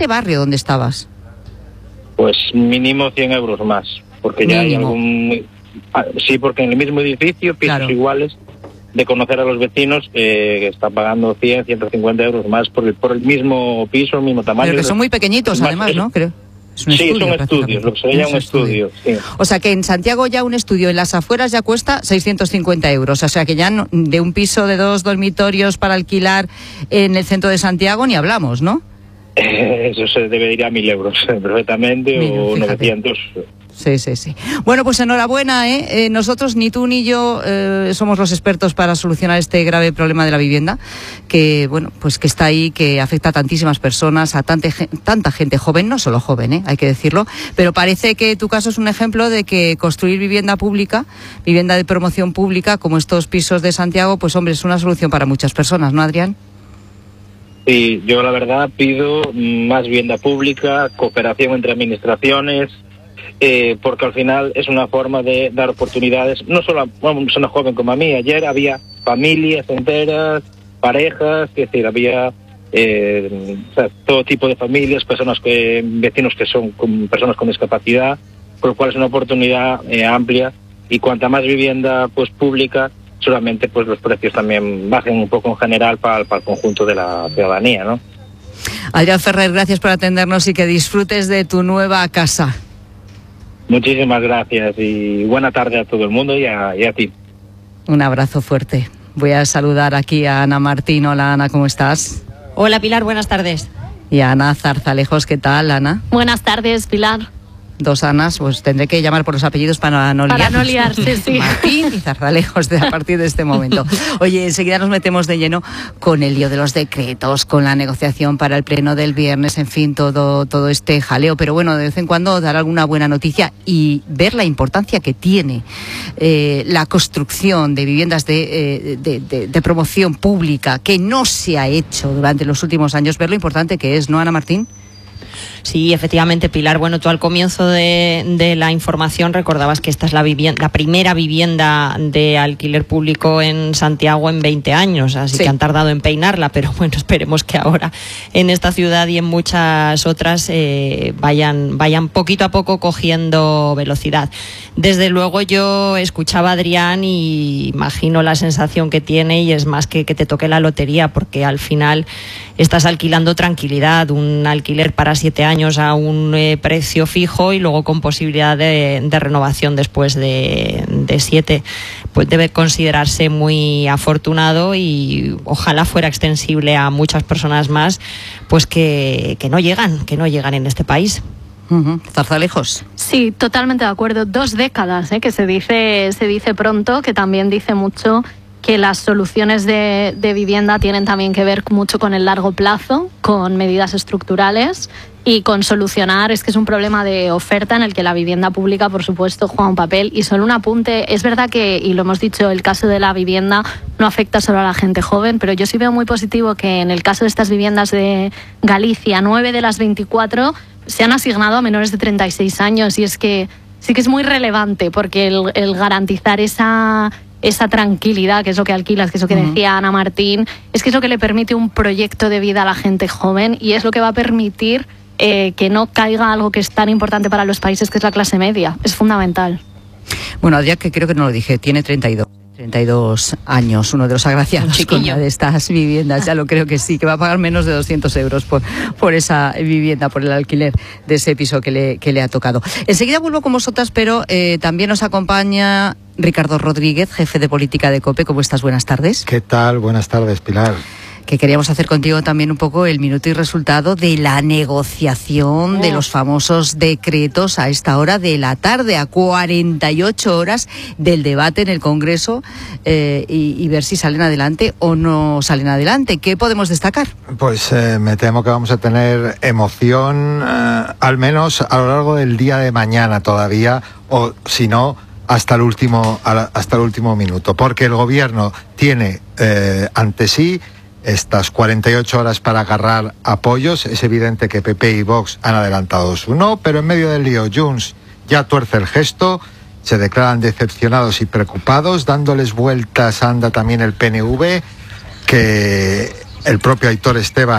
ese barrio donde estabas? Pues mínimo 100 euros más, porque ya hay algún... Sí, porque en el mismo edificio, pisos iguales, de conocer a los vecinos, que están pagando 100, 150 euros más por el mismo piso, el mismo tamaño. Pero que son muy pequeñitos, además, ¿no? Creo. Sí, son estudios, lo que se llama un estudio. Sí. O sea que en Santiago ya un estudio en las afueras ya cuesta 650 euros. O sea que ya no, de un piso de 2 dormitorios para alquilar en el centro de Santiago ni hablamos, ¿no? Eso se debe ir a 1.000 euros perfectamente. Mira, o fíjate. 900. Sí. Bueno, pues enhorabuena, ¿eh? Nosotros, ni tú ni yo, somos los expertos para solucionar este grave problema de la vivienda, que, bueno, pues que está ahí, que afecta a tantísimas personas, a tanta gente joven, no solo joven, hay que decirlo, pero parece que tu caso es un ejemplo de que construir vivienda pública, vivienda de promoción pública, como estos pisos de Santiago, pues hombre, es una solución para muchas personas, ¿no, Adrián? Sí, yo la verdad pido más vivienda pública, cooperación entre administraciones, porque al final es una forma de dar oportunidades, no solo a una persona joven como a mí. Ayer había familias enteras, parejas, es decir, había todo tipo de familias, vecinos que son personas con discapacidad, con lo cual es una oportunidad amplia, y cuanta más vivienda pues pública, solamente pues los precios también bajen un poco en general para el conjunto de la ciudadanía, ¿no? Adrián Ferrer, gracias por atendernos y que disfrutes de tu nueva casa. Muchísimas gracias y buena tarde a todo el mundo y a ti. Un abrazo fuerte. Voy a saludar aquí a Ana Martín. Hola, Ana, ¿cómo estás? Hola, Pilar, buenas tardes. Y a Ana Zarzalejos, ¿qué tal, Ana? Buenas tardes, Pilar. Dos Anas, pues tendré que llamar por los apellidos para no liarnos. Para no liarse, sí. Martín y Zarzalejos a partir de este momento. Oye, enseguida nos metemos de lleno con el lío de los decretos, con la negociación para el pleno del viernes, en fin, todo este jaleo. Pero bueno, de vez en cuando dar alguna buena noticia y ver la importancia que tiene la construcción de viviendas de promoción pública, que no se ha hecho durante los últimos años, ver lo importante que es, ¿no, Ana Martín? Sí, efectivamente, Pilar. Bueno, tú al comienzo de la información recordabas que esta es la primera vivienda de alquiler público en Santiago en 20 años, así que han tardado en peinarla, pero bueno, esperemos que ahora en esta ciudad y en muchas otras vayan poquito a poco cogiendo velocidad. Desde luego yo escuchaba a Adrián y imagino la sensación que tiene, y es más que te toque la lotería, porque al final estás alquilando tranquilidad, un alquiler para 7 años a un precio fijo y luego con posibilidad de renovación después de 7, pues debe considerarse muy afortunado, y ojalá fuera extensible a muchas personas más, pues que no llegan en este país. Zarzalejos. Sí, totalmente de acuerdo. 2 décadas, que se dice pronto, que también dice mucho que las soluciones de vivienda tienen también que ver mucho con el largo plazo, con medidas estructurales y con solucionar. Es que es un problema de oferta en el que la vivienda pública, por supuesto, juega un papel. Y solo un apunte, es verdad que, y lo hemos dicho, el caso de la vivienda no afecta solo a la gente joven, pero yo sí veo muy positivo que en el caso de estas viviendas de Galicia, 9 de las 24 se han asignado a menores de 36 años, y es que sí que es muy relevante, porque el garantizar esa tranquilidad, que es lo que alquilas, que es lo que decía Ana Martín, es que es lo que le permite un proyecto de vida a la gente joven, y es lo que va a permitir que no caiga algo que es tan importante para los países, que es la clase media. Es fundamental. Bueno, Adrián, que creo que no lo dije, tiene 32 años, uno de los agraciados con una de estas viviendas. Ya lo creo que sí, que va a pagar menos de 200 euros por esa vivienda, por el alquiler de ese piso que le ha tocado. Enseguida vuelvo con vosotras, pero también nos acompaña Ricardo Rodríguez, jefe de política de COPE. ¿Cómo estás? Buenas tardes. ¿Qué tal? Buenas tardes, Pilar. Que queríamos hacer contigo también un poco el minuto y resultado de la negociación de los famosos decretos a esta hora de la tarde, a 48 horas del debate en el Congreso, y ver si salen adelante o no salen adelante. ¿Qué podemos destacar? Pues me temo que vamos a tener emoción, al menos a lo largo del día de mañana todavía, o si no, hasta el último minuto, porque el Gobierno tiene ante sí estas 48 horas para agarrar apoyos. Es evidente que PP y Vox han adelantado su no, pero en medio del lío Junts ya tuerce el gesto, se declaran decepcionados y preocupados. Dándoles vueltas anda también el PNV, que el propio Aitor Esteban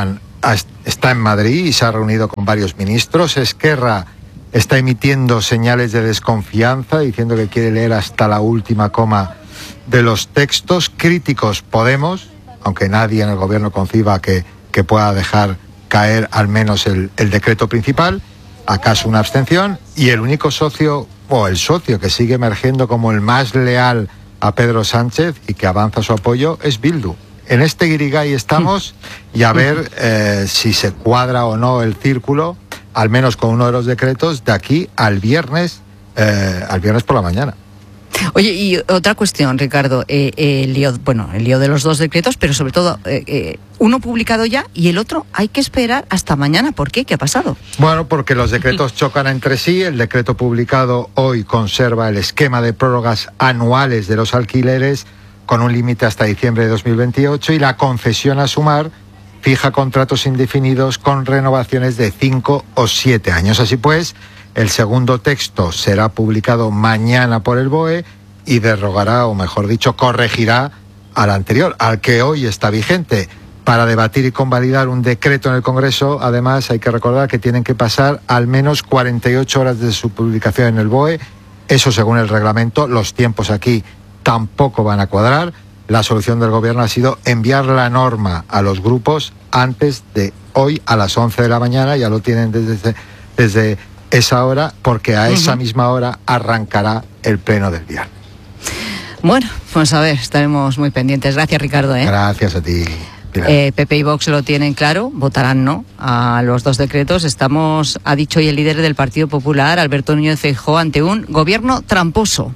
está en Madrid y se ha reunido con varios ministros. Esquerra está emitiendo señales de desconfianza, diciendo que quiere leer hasta la última coma de los textos. Críticos Podemos, aunque nadie en el gobierno conciba que pueda dejar caer al menos el decreto principal. ¿Acaso una abstención? Y el único socio, o el socio que sigue emergiendo como el más leal a Pedro Sánchez y que avanza su apoyo, es Bildu. En este guirigay estamos, y a ver si se cuadra o no el círculo, al menos con uno de los decretos, de aquí al viernes por la mañana. Oye, y otra cuestión, Ricardo, el lío de los dos decretos, pero sobre todo, uno publicado ya y el otro hay que esperar hasta mañana. ¿Por qué? ¿Qué ha pasado? Bueno, porque los decretos chocan entre sí. El decreto publicado hoy conserva el esquema de prórrogas anuales de los alquileres con un límite hasta diciembre de 2028, y la concesión a Sumar fija contratos indefinidos con renovaciones de 5 o 7 años. Así pues, el segundo texto será publicado mañana por el BOE y derogará, o mejor dicho, corregirá al anterior, al que hoy está vigente. Para debatir y convalidar un decreto en el Congreso, además, hay que recordar que tienen que pasar al menos 48 horas desde su publicación en el BOE. Eso según el reglamento. Los tiempos aquí tampoco van a cuadrar. La solución del Gobierno ha sido enviar la norma a los grupos antes de hoy a las 11 de la mañana. Ya lo tienen desde esa hora, porque a esa misma hora arrancará el pleno del viernes. Bueno, pues a ver, estaremos muy pendientes. Gracias, Ricardo. Gracias a ti. PP y Vox lo tienen claro, votarán no a los dos decretos. Ha dicho hoy el líder del Partido Popular, Alberto Núñez Feijóo, ante un gobierno tramposo.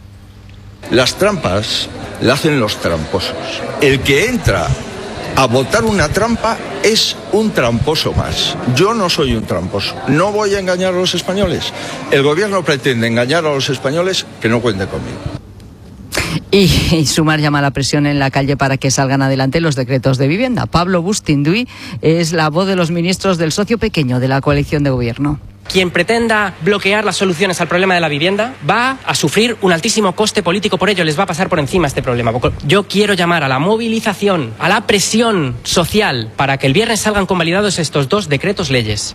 Las trampas las hacen los tramposos. El que entra a votar una trampa es un tramposo más. Yo no soy un tramposo. No voy a engañar a los españoles. El gobierno pretende engañar a los españoles, que no cuente conmigo. Y Sumar llama a la presión en la calle para que salgan adelante los decretos de vivienda. Pablo Bustinduy es la voz de los ministros del socio pequeño de la coalición de gobierno. Quien pretenda bloquear las soluciones al problema de la vivienda va a sufrir un altísimo coste político por ello, les va a pasar por encima este problema. Yo quiero llamar a la movilización, a la presión social para que el viernes salgan convalidados estos dos decretos leyes.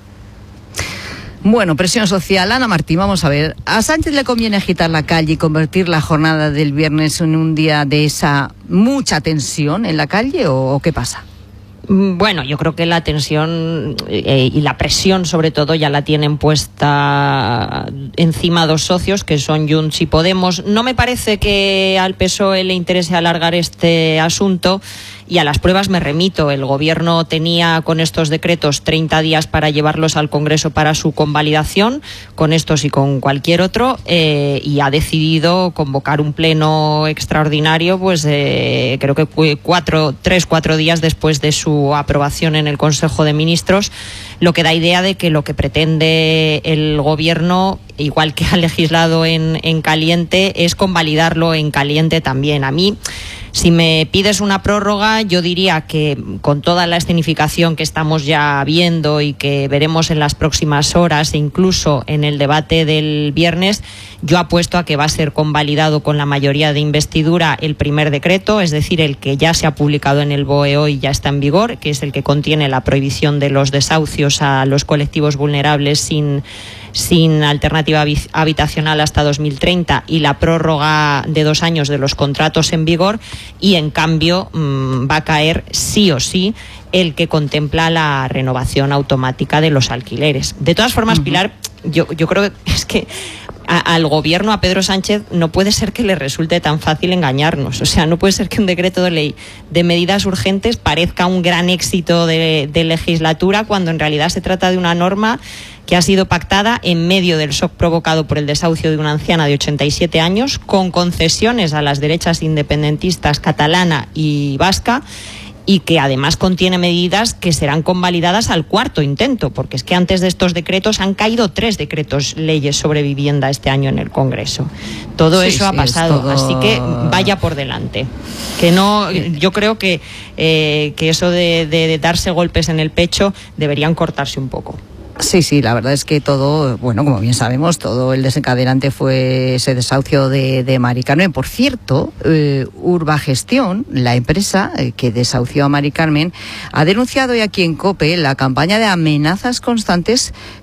Bueno, presión social. Ana Martín, vamos a ver. ¿A Sánchez le conviene agitar la calle y convertir la jornada del viernes en un día de esa mucha tensión en la calle o qué pasa? Bueno, yo creo que la tensión y la presión sobre todo ya la tienen puesta encima dos socios que son Junts y Podemos. No me parece que al PSOE le interese alargar este asunto y a las pruebas me remito. El Gobierno tenía con estos decretos 30 días para llevarlos al Congreso para su convalidación, con estos y con cualquier otro, y ha decidido convocar un pleno extraordinario, pues creo que 3-4 días después de su aprobación en el Consejo de Ministros, lo que da idea de que lo que pretende el Gobierno, igual que ha legislado en caliente, es convalidarlo en caliente también. A mí, si me pides una prórroga, yo diría que con toda la escenificación que estamos ya viendo y que veremos en las próximas horas e incluso en el debate del viernes, yo apuesto a que va a ser convalidado con la mayoría de investidura el primer decreto, es decir, el que ya se ha publicado en el BOE hoy, ya está en vigor, que es el que contiene la prohibición de los desahucios a los colectivos vulnerables sin alternativa habitacional hasta 2030 y la prórroga de 2 años de los contratos en vigor, y en cambio va a caer sí o sí el que contempla la renovación automática de los alquileres. De todas formas, Pilar, yo creo que es que al Gobierno, a Pedro Sánchez, no puede ser que le resulte tan fácil engañarnos. O sea, no puede ser que un decreto de ley de medidas urgentes parezca un gran éxito de legislatura cuando en realidad se trata de una norma que ha sido pactada en medio del shock provocado por el desahucio de una anciana de 87 años, con concesiones a las derechas independentistas catalana y vasca, y que además contiene medidas que serán convalidadas al cuarto intento, porque es que antes de estos decretos han caído 3 decretos leyes sobre vivienda este año en el Congreso. Todo eso ha pasado, así que vaya por delante. Que no, yo creo que eso de darse golpes en el pecho deberían cortarse un poco. Sí, la verdad es que todo, bueno, como bien sabemos, todo el desencadenante fue ese desahucio de Mari Carmen. Por cierto, Urbagestión, la empresa que desahució a Mari Carmen, ha denunciado hoy aquí en COPE la campaña de amenazas constantes